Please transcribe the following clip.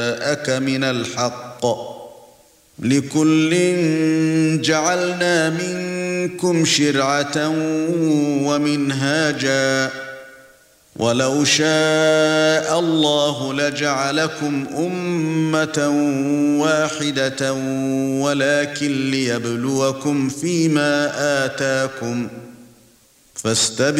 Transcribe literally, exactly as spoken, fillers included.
جاءك من الحق لكل جعلنا منكم شرعة ومنهاجا ولو شاء الله لجعلكم أمة واحدة ولكن ليبلوكم فيما آتاكم فاستبقوا